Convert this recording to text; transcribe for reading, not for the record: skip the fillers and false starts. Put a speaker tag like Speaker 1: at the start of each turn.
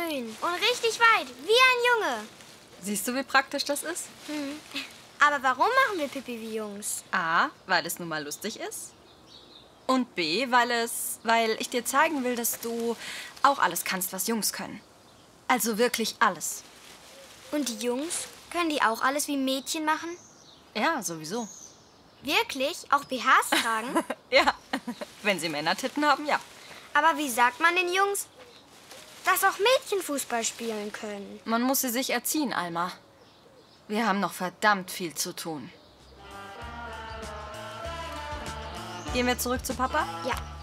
Speaker 1: schön und richtig weit, wie ein Junge.
Speaker 2: Siehst du, wie praktisch das ist?
Speaker 1: Aber warum machen wir Pipi wie Jungs?
Speaker 2: A, weil es nun mal lustig ist. Und B, weil ich dir zeigen will, dass du auch alles kannst, was Jungs können. Also wirklich alles.
Speaker 1: Und die Jungs? Können die auch alles wie Mädchen machen?
Speaker 2: Ja, sowieso.
Speaker 1: Wirklich? Auch BHs tragen?
Speaker 2: Ja, wenn sie Männertitten haben, ja.
Speaker 1: Aber wie sagt man den Jungs, dass auch Mädchen Fußball spielen können?
Speaker 2: Man muss sie sich erziehen, Alma. Wir haben noch verdammt viel zu tun. Gehen wir zurück zu Papa?
Speaker 1: Ja.